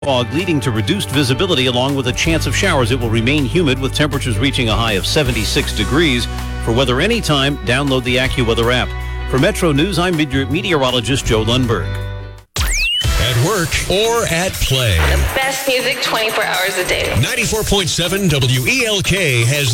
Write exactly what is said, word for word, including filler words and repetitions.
Fog leading to reduced visibility along with a chance of showers. It will remain humid with temperatures reaching a high of seventy-six degrees. For weather anytime, download the AccuWeather app. For Metro News, I'm meteor- meteorologist Joe Lundberg. At work or at play. The best music twenty-four hours a day. ninety-four point seven W E L K has